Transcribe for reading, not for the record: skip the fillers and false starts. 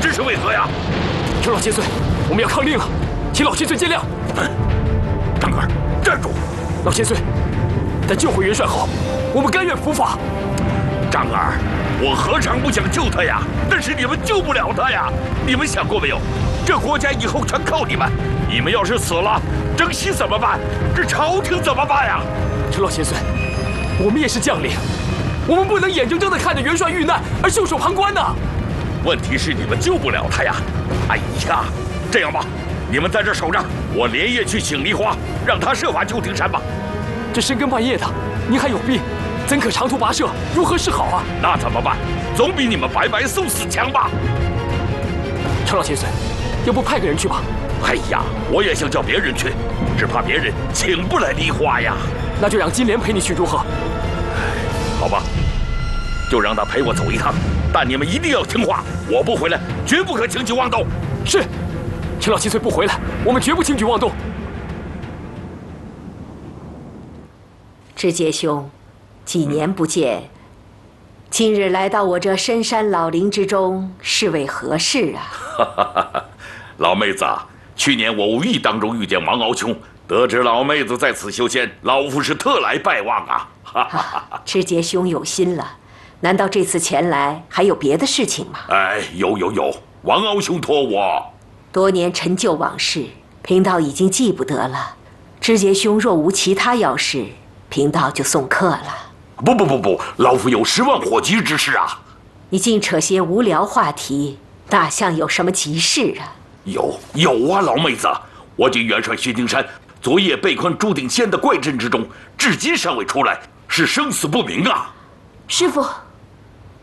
这是为何呀？ 陈老千岁，我们要抗令了，请老千岁见谅。 张儿，站住！ 老千岁，但救回元帅后，我们甘愿伏法。 张儿，我何尝不想救他呀？但是你们救不了他呀！你们想过没有？这国家以后全靠你们，你们要是死了，征西怎么办？这朝廷怎么办呀？ 陈老千岁，我们也是将领，我们不能眼睁睁地看着元帅遇难而袖手旁观呐。 问题是你们救不了他呀！哎呀，这样吧，你们在这守着，我连夜去请梨花，让他设法救丁山吧。 这深更半夜的，您还有病，怎可长途跋涉？如何是好啊？ 那怎么办？总比你们白白送死强吧。 陈老千岁，要不派个人去吧？ 哎呀，我也想叫别人去，只怕别人请不来梨花呀。 那就让金莲陪你去如何？ 好吧，就让他陪我走一趟。但你们一定要听话，我不回来，绝不可轻举妄动。 是，陈老千岁不回来，我们绝不轻举妄动。 知节兄，几年不见，今日来到我这深山老林之中，是为何事啊？ 老妹子，去年我无意当中遇见王敖兄，得知老妹子在此修仙，老夫是特来拜望啊。 知节兄有心了。难道这次前来还有别的事情吗？ 哎，有，王敖兄托我。 多年陈旧往事，贫道已经记不得了。知节兄若无其他要事，贫道就送客了。 不，老夫有10万火急之事啊！ 你净扯些无聊话题，哪像有什么急事啊？ 有啊，老妹子，我军元帅薛丁山昨夜被困朱顶仙的怪阵之中，至今尚未出来，是生死不明啊！ 师傅。